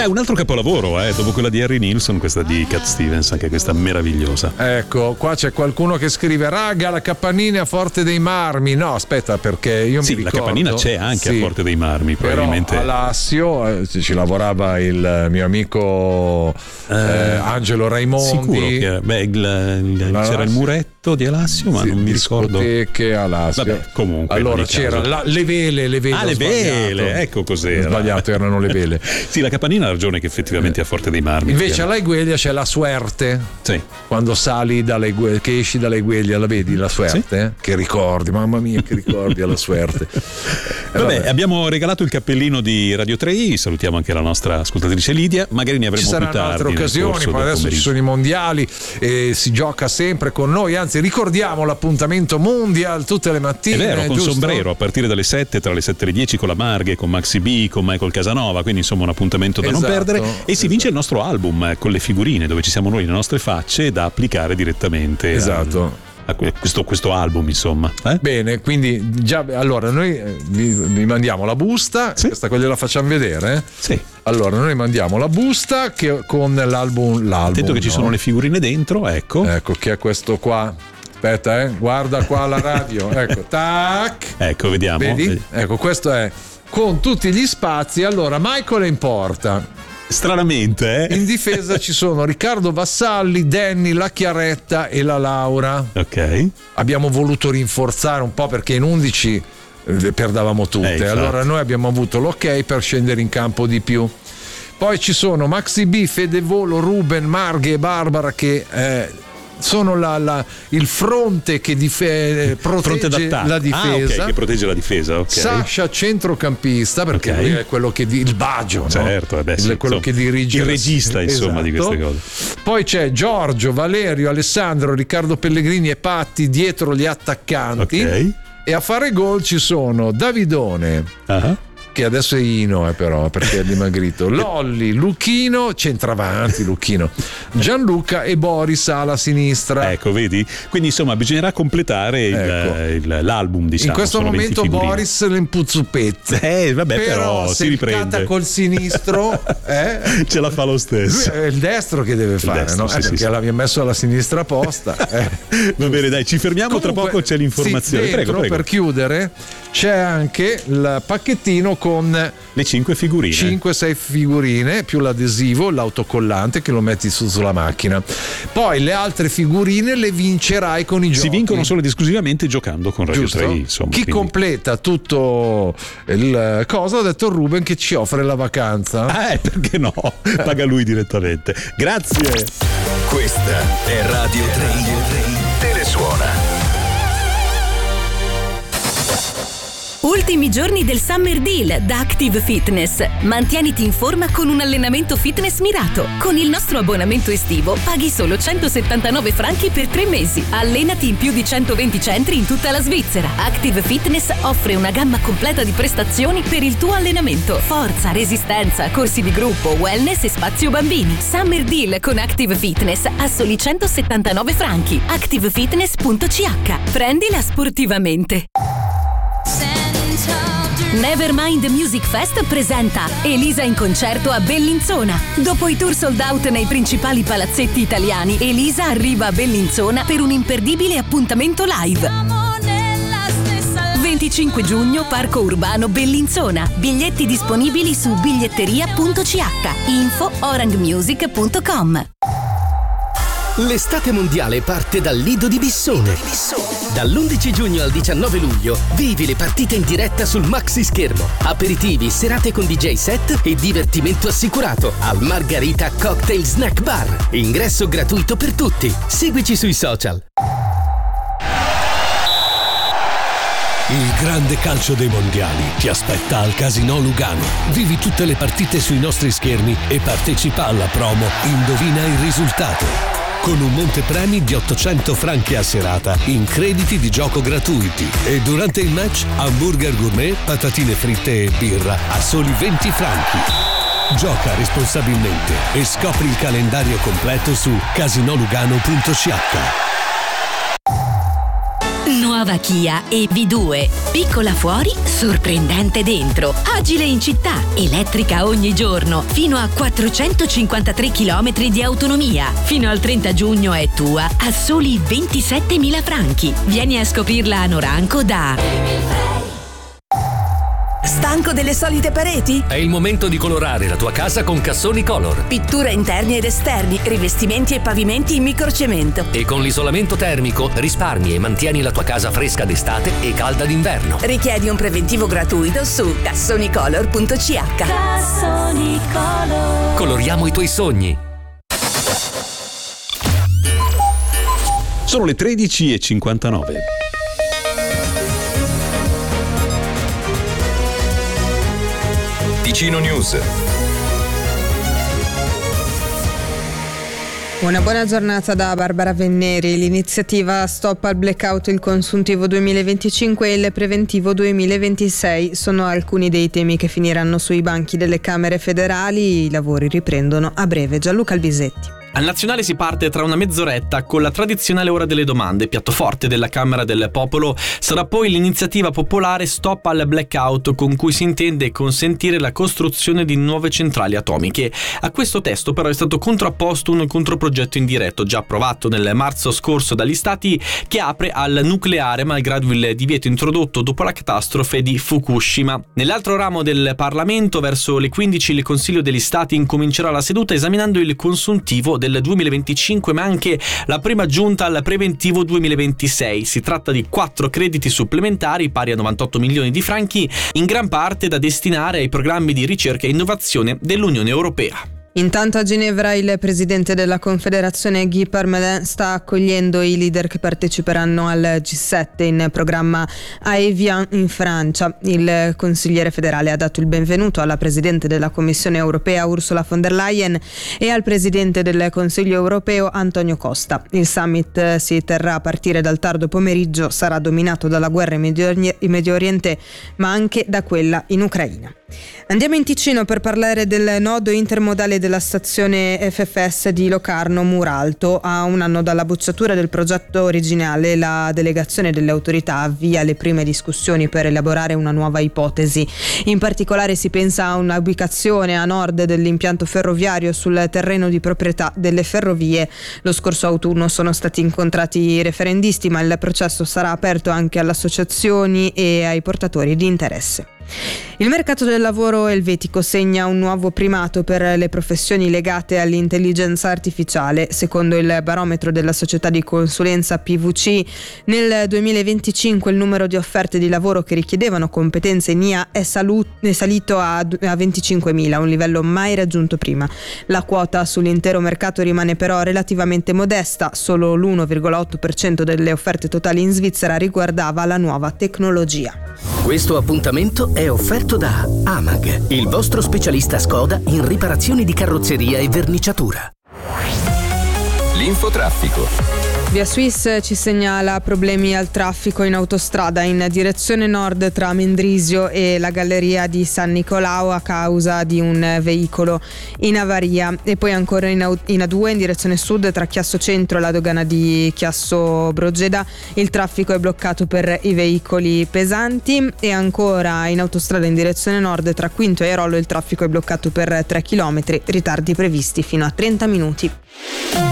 un altro capolavoro, dopo quella di Harry Nilsson, questa di Cat Stevens, anche questa meravigliosa. Ecco, qua c'è qualcuno che scrive: raga, la Capannina a Forte dei Marmi. No, aspetta, perché io mi ricordo. Sì, la Capannina c'è anche a Forte dei Marmi, probabilmente. Però a Lassio ci lavorava il mio amico Angelo Raimondi. Sicuro che c'era il muretto di Alassio, ma non mi ricordo. Discoteche a Lassio. Vabbè, comunque. Allora c'era le vele. Le vele, ecco cos'era. Ho sbagliato, erano le vele. Sì, la Capannina ha ragione che effettivamente a Forte dei Marmi. Invece alla Egueglia c'è la Suerte. Sì. Quando sali che esci dalle Egueglia, la vedi la Suerte? Sì. Che ricordi, mamma mia, che ricordi alla Suerte. Vabbè, abbiamo regalato il cappellino di Radio 3i, salutiamo anche la nostra ascoltatrice Lidia, magari ne avremo più tardi. Ci saranno altre occasioni, poi adesso ci sono i mondiali e si gioca sempre con noi, anzi ricordiamo l'appuntamento mondial tutte le mattine. È vero, con giusto? Sombrero a partire dalle 7, tra le 7 e le 10 con la Marghe, con Maxi B, con Michael Casanova, quindi insomma un appuntamento da non perdere, e si vince il nostro album con le figurine dove ci siamo noi, le nostre facce da applicare direttamente a questo album, insomma. Bene, quindi già allora noi vi mandiamo la busta, questa qua gliela facciamo vedere? Sì. Allora noi mandiamo la busta con l'album. Attento che ci sono le figurine dentro, ecco che è questo qua. Aspetta, guarda qua la radio. Ecco, tac. Ecco, vediamo. Vedi? Ecco, questo è con tutti gli spazi. Allora, Michael è in porta. Stranamente, In difesa ci sono Riccardo Vassalli, Danny, la Chiaretta e la Laura. Ok. Abbiamo voluto rinforzare un po' perché in 11 perdavamo tutte. Allora noi abbiamo avuto l'ok per scendere in campo di più. Poi ci sono Maxi B, Fedevolo, Ruben, Marghe e Barbara che sono il fronte che protegge la difesa. Che protegge la difesa, ok. Sasha centrocampista, perché lui è quello che il bagio, certo, no? Quello che dirige il regista, insomma, di queste cose. Poi c'è Giorgio, Valerio, Alessandro, Riccardo Pellegrini e Patti dietro gli attaccanti. E a fare gol ci sono Davidone, che adesso è Ino però perché è dimagrito, Lolli, Lucchino, centravanti Lucchino, Gianluca e Boris alla sinistra. Ecco, vedi? Quindi insomma bisognerà completare l'album, diciamo. In questo momento Boris l'impuzzupezza. Vabbè, però si riprende. Col sinistro ce la fa lo stesso. Lui è il destro che deve fare, destro, no? Perché l'abbiamo messo alla sinistra apposta. Va bene, dai, ci fermiamo. Comunque, tra poco c'è l'informazione. Prego. Per chiudere c'è anche il pacchettino con le 5 figurine, 5-6 figurine più l'adesivo, l'autocollante che lo metti sulla macchina. Poi le altre figurine le vincerai con i giochi. Si vincono solo ed esclusivamente giocando con Radio 3, insomma. Chi completa tutto il cosa, ha detto Ruben che ci offre la vacanza. Perché no? Paga lui direttamente. Grazie. Questa è Radio 3. Telesuona. Ultimi giorni del Summer Deal da Active Fitness. Mantieniti in forma con un allenamento fitness mirato. Con il nostro abbonamento estivo paghi solo 179 franchi per 3 mesi. Allenati in più di 120 centri in tutta la Svizzera. Active Fitness offre una gamma completa di prestazioni per il tuo allenamento. Forza, resistenza, corsi di gruppo, wellness e spazio bambini. Summer Deal con Active Fitness a soli 179 franchi. activefitness.ch. Prendila sportivamente. Nevermind Music Fest presenta Elisa in concerto a Bellinzona. Dopo i tour sold out nei principali palazzetti italiani, Elisa arriva a Bellinzona per un imperdibile appuntamento live. 25 giugno, Parco Urbano Bellinzona. Biglietti disponibili su biglietteria.ch. Info orangmusic.com. L'estate mondiale parte dal Lido di Bissone. Dall'11 giugno al 19 luglio vivi le partite in diretta sul maxi schermo. Aperitivi, serate con DJ set e divertimento assicurato al Margarita Cocktail Snack Bar. Ingresso gratuito per tutti. Seguici sui social. Il grande calcio dei mondiali ti aspetta al Casinò Lugano. Vivi tutte le partite sui nostri schermi e partecipa alla promo Indovina il risultato. Con un montepremi di 800 franchi a serata in crediti di gioco gratuiti. E durante il match hamburger gourmet, patatine fritte e birra a soli 20 franchi. Gioca responsabilmente e scopri il calendario completo su casinolugano.ch. Nuova Kia EV2. Piccola fuori, sorprendente dentro. Agile in città, elettrica ogni giorno. Fino a 453 km di autonomia. Fino al 30 giugno è tua a soli 27.000 franchi. Vieni a scoprirla a Noranco da... Stanco delle solite pareti? È il momento di colorare la tua casa con Cassoni Color. Pittura interni ed esterni, rivestimenti e pavimenti in microcemento. E con l'isolamento termico risparmi e mantieni la tua casa fresca d'estate e calda d'inverno. Richiedi un preventivo gratuito su cassonicolor.ch. Cassoni Color. Coloriamo i tuoi sogni. Sono le 13:59. Ticino News. Una buona giornata da Barbara Venneri. L'iniziativa Stop al Blackout, il consuntivo 2025 e il preventivo 2026 sono alcuni dei temi che finiranno sui banchi delle Camere federali. I lavori riprendono a breve. Gianluca Albisetti. Al Nazionale si parte tra una mezz'oretta con la tradizionale ora delle domande. Piatto forte della Camera del Popolo sarà poi l'iniziativa popolare Stop al Blackout, con cui si intende consentire la costruzione di nuove centrali atomiche. A questo testo però è stato contrapposto un controprogetto indiretto già approvato nel marzo scorso dagli Stati, che apre al nucleare malgrado il divieto introdotto dopo la catastrofe di Fukushima. Nell'altro ramo del Parlamento, verso le 15, il Consiglio degli Stati incomincerà la seduta esaminando il consuntivo del 2025, ma anche la prima giunta al preventivo 2026. Si tratta di 4 crediti supplementari pari a 98 milioni di franchi, in gran parte da destinare ai programmi di ricerca e innovazione dell'Unione Europea. Intanto a Ginevra il presidente della Confederazione Guy Parmelin sta accogliendo i leader che parteciperanno al G7 in programma a Evian in Francia. Il consigliere federale ha dato il benvenuto alla presidente della Commissione Europea Ursula von der Leyen e al presidente del Consiglio Europeo Antonio Costa. Il summit si terrà a partire dal tardo pomeriggio, sarà dominato dalla guerra in Medio Oriente ma anche da quella in Ucraina. Andiamo in Ticino per parlare del nodo intermodale della stazione FFS di Locarno Muralto. A un anno dalla bocciatura del progetto originale, la delegazione delle autorità avvia le prime discussioni per elaborare una nuova ipotesi. In particolare si pensa a un'ubicazione a nord dell'impianto ferroviario sul terreno di proprietà delle ferrovie. Lo scorso autunno sono stati incontrati i referendisti, ma il processo sarà aperto anche alle associazioni e ai portatori di interesse. Il mercato del lavoro elvetico segna un nuovo primato per le professioni legate all'intelligenza artificiale. Secondo il barometro della società di consulenza PwC, nel 2025 il numero di offerte di lavoro che richiedevano competenze in IA è salito a 25.000, un livello mai raggiunto prima. La quota sull'intero mercato rimane però relativamente modesta, solo l'1,8% delle offerte totali in Svizzera riguardava la nuova tecnologia. Questo appuntamento è offerto da Amag, il vostro specialista Skoda in riparazioni di carrozzeria e verniciatura. L'infotraffico. Via Swiss ci segnala problemi al traffico in autostrada in direzione nord tra Mendrisio e la galleria di San Nicolao a causa di un veicolo in avaria, e poi ancora in A2 in direzione sud tra Chiasso Centro e la dogana di Chiasso Brogeda il traffico è bloccato per i veicoli pesanti, e ancora in autostrada in direzione nord tra Quinto e Airolo il traffico è bloccato per 3 km, ritardi previsti fino a 30 minuti.